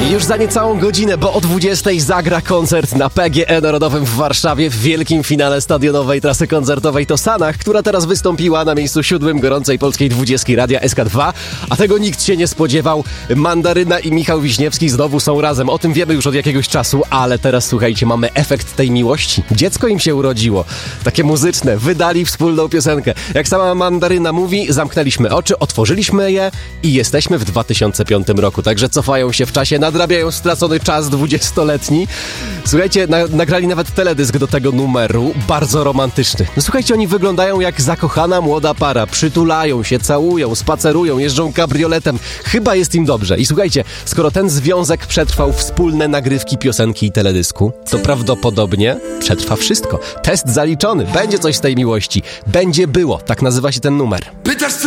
Już za niecałą godzinę, bo o 20:00 zagra koncert na PGE Narodowym w Warszawie w wielkim finale stadionowej trasy koncertowej Tosanach, która teraz wystąpiła na miejscu 7 gorącej polskiej 20 Radia SK2, a tego nikt się nie spodziewał. Mandaryna i Michał Wiśniewski znowu są razem. O tym wiemy już od jakiegoś czasu, ale teraz słuchajcie, mamy efekt tej miłości. Dziecko im się urodziło. Takie muzyczne. Wydali wspólną piosenkę. Jak sama Mandaryna mówi, zamknęliśmy oczy, otworzyliśmy je i jesteśmy w 2005 roku. Także cofają się w czasie, nadrabiają stracony czas 20-letni. Słuchajcie, nagrali nawet teledysk do tego numeru, bardzo romantyczny. No słuchajcie, oni wyglądają jak zakochana młoda para. Przytulają się, całują, spacerują, jeżdżą kabrioletem. Chyba jest im dobrze. I słuchajcie, skoro ten związek przetrwał wspólne nagrywki piosenki i teledysku, to prawdopodobnie przetrwa wszystko. Test zaliczony. Będzie coś z tej miłości. Będzie było. Tak nazywa się ten numer. Pytasz, co